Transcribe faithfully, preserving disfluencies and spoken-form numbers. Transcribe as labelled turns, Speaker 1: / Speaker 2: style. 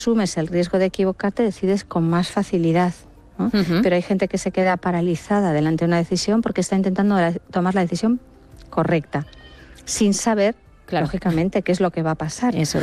Speaker 1: asumes el riesgo de equivocarte, decides con más facilidad, ¿no? Uh-huh. Pero hay gente que se queda paralizada delante de una decisión porque está intentando la, tomar la decisión correcta, sin saber, claro, lógicamente, qué es lo que va a pasar.
Speaker 2: Eso